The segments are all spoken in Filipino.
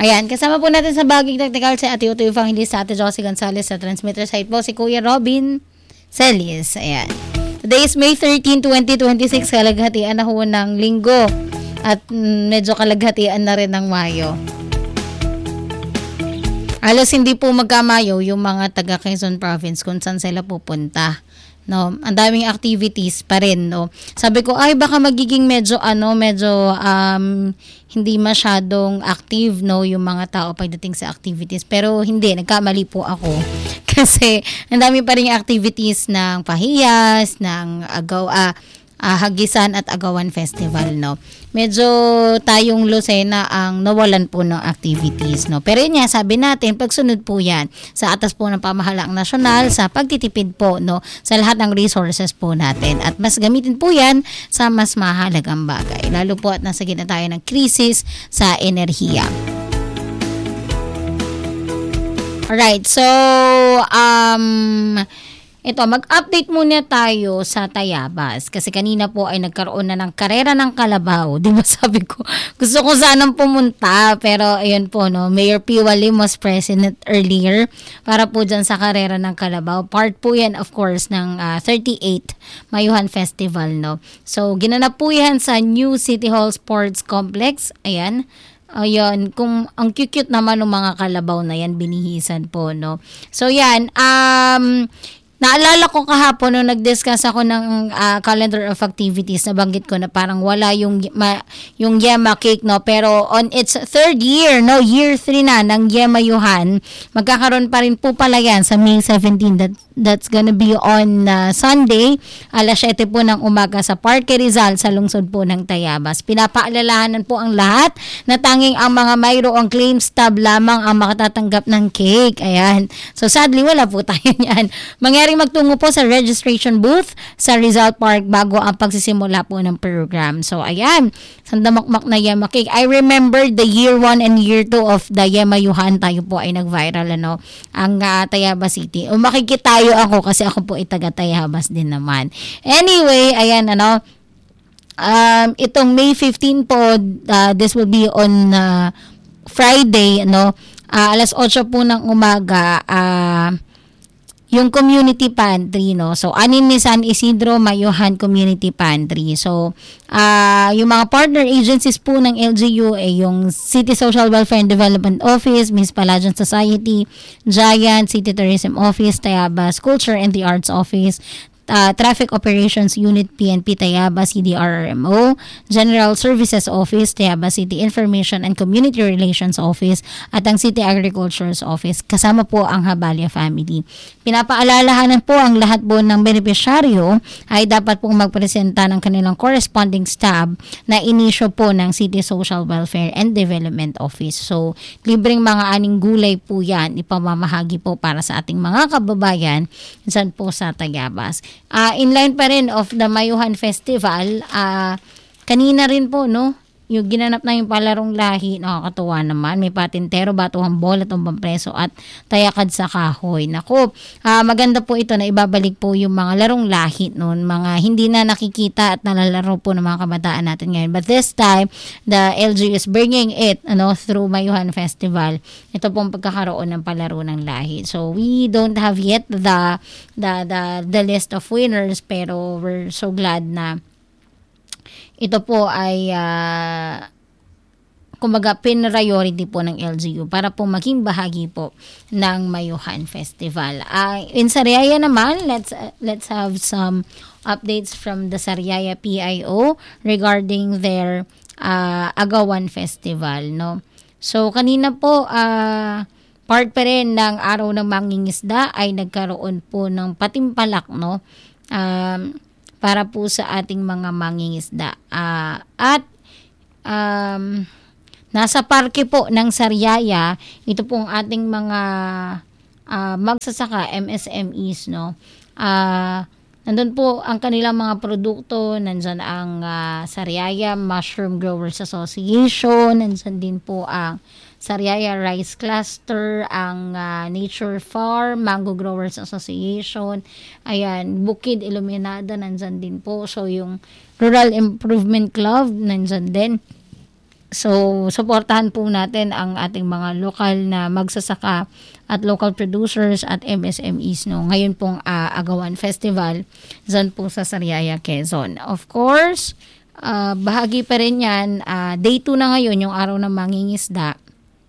Ayan, kasama po natin sa Baging Technical si Ate Uto Evangelist, Ate Josie Gonzalez sa transmitter site po, si Kuya Robin Celis. Ayan. Today is May 13, 2026, kalaghatian na ho ng linggo at medyo kalaghatian na rin ng Mayo. Halos hindi po magkamayo yung mga taga Quezon Province kung saan sila pupunta. No, ang daming activities pa rin, no. Sabi ko ay baka magiging medyo hindi masyadong active, no, yung mga tao pagdating sa activities, pero hindi, nagkamali po ako. Kasi ang dami pa ring activities ng pahiyas, ng Hagisan at Agawan Festival, no. Medyo tayong Lucena ang nawalan po ng activities, no. Pero yun nga, sabi natin, pagsunod po yan sa atas po ng pamahalaang nasyonal sa pagtitipid po, no, sa lahat ng resources po natin. At mas gamitin po yan sa mas mahalagang bagay. Lalo po at nasa gitna tayo ng krisis sa enerhiya. Alright, so, ito, mag-update muna tayo sa Tayabas kasi kanina po ay nagkaroon na ng karera ng kalabaw. Di ba sabi ko, gusto ko sanang pumunta pero ayun po, no, Mayor Piwa Lim was present earlier para po dyan sa karera ng kalabaw. Part po yan of course ng 38 Mayuhan Festival, no. So, ginanap po yan sa New City Hall Sports Complex. Ayan. Ayun, kung ang cute naman ng mga kalabaw na yan, binihisan po, no. So, yan, naalala ko kahapon nung nag-discuss ako ng calendar of activities, nabanggit ko na parang wala yung Yema Cake, no, pero on its third year, no, year 3 na ng Yema Yuhan, magkakaroon pa rin po pala yan sa May 17. That's gonna be on Sunday, alas 7 po ng umaga sa Parque Rizal sa lungsod po ng Tayabas. Pinapaalalahanan po ang lahat na tanging ang mga mayroong claim stub lamang ang makatatanggap ng cake. Ayan. So sadly, wala po tayo yan. Mangyaring magtungo po sa registration booth sa Rizal Park bago ang pagsisimula po ng program. So ayan, sandamakmak na Yema Cake. I remember the year 1 and year 2 of the Yema Yuhan, tayo po ay nag-viral, ano, ang Tayabas City. O makikita ako kasi ako po ay taga Tayabas din naman. Anyway, ayan, ano, itong May 15 po, this will be on Friday, ano, alas 8 po ng umaga, yung community pantry, no. So, anin ni San Isidro Mayuhan Community Pantry. So, yung mga partner agencies po ng LGU ay yung City Social Welfare and Development Office, Miss Palladian Society, Giant, City Tourism Office, Tayabas Culture and the Arts Office, Traffic Operations Unit PNP Tayabas CDRRMO, General Services Office Tayabas City Information and Community Relations Office at ang City Agriculture's Office, kasama po ang Habalia family. Pinapaalalahanan po ang lahat po ng benepisyaryo ay dapat pong magpresenta ng kanilang corresponding stab na inisyo po ng City Social Welfare and Development Office. So, libreng mga aning gulay po yan, ipamamahagi po para sa ating mga kababayan dyan po sa Tayabas. In line pa rin of the Mayuhan Festival, kanina rin po, no, yung ginanap na yung palarong lahi, nakakatuwa naman. May patintero, batuhang bola, tumbang preso at tayakad sa kahoy. Naku, maganda po ito na ibabalik po yung mga larong lahi noon, mga hindi na nakikita at nalalaro po ng mga kabataan natin ngayon. But this time, the LG is bringing it, ano, through Mayuhan Festival. Ito pong pagkakaroon ng palaro ng lahi. So, we don't have yet the list of winners, pero we're so glad na ito po ay kumbaga priority po ng LGU para po maging bahagi po ng Mayuhan Festival. In Sariaya naman, let's have some updates from the Sariaya PIO regarding their Agawan Festival, no. So kanina po part pa rin ng araw ng mangingisda ay nagkaroon po ng patimpalak, no. Para po sa ating mga mangingisda. At nasa parke po ng Sariaya, ito pong ating mga magsasaka, MSMEs, no. Nandun po ang kanilang mga produkto, nandyan ang Sariaya Mushroom Growers Association, nandyan din po ang Sariaya Rice Cluster, ang Nature Farm, Mango Growers Association, ayan, Bukid Iluminada, nandyan din po. So, yung Rural Improvement Club, nandyan din. So, suportahan po natin ang ating mga lokal na magsasaka at local producers at MSMEs no. Ngayon pong Agawan Festival dyan po sa Sariaya, Quezon. Of course, bahagi pa rin yan. Day 2 na ngayon, yung araw ng mangingisda.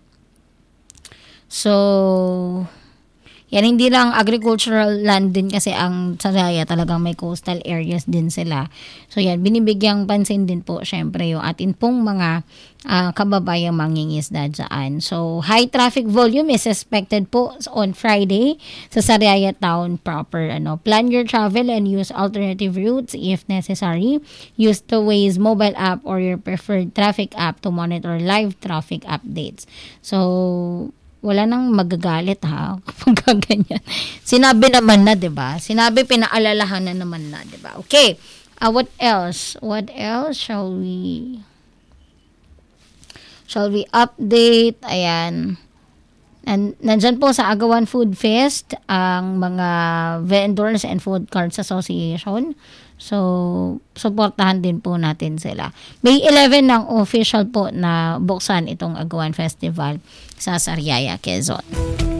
So, yan, hindi lang agricultural land din kasi ang Sariaya, talagang may coastal areas din sila. So yan, binibigyang pansin din po syempre yung atin pong mga kababayang mangingisda dyan. So high traffic volume is expected po on Friday sa Sariaya town proper. Plan your travel and use alternative routes if necessary. Use the Waze mobile app or your preferred traffic app to monitor live traffic updates. So wala nang magagalit ha kapag ganyan. Sinabi naman na, 'di ba? Sinabi, pinaalalahan na naman na, 'di ba? Okay. What else? What else shall we update? Ayan. And nandyan po sa Agawan Food Fest ang mga vendors and food carts association. So, suportahan din po natin sila. May 11 ng official po na buksan itong Agawan Festival sa Sariaya, Quezon.